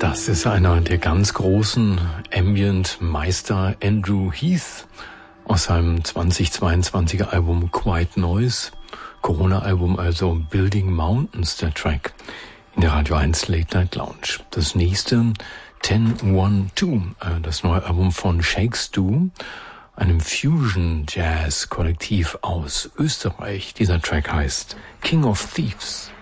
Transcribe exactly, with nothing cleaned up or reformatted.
Das ist einer der ganz großen Ambient-Meister, Andrew Heath, aus seinem zweitausendzweiundzwanziger Album Quiet Noise, Corona-Album also Building Mountains, der Track, in der Radio eins Late Night Lounge. Das nächste, zehn zwölf, das neue Album von Shakes Do, einem Fusion-Jazz-Kollektiv aus Österreich. Dieser Track heißt King of Thieves.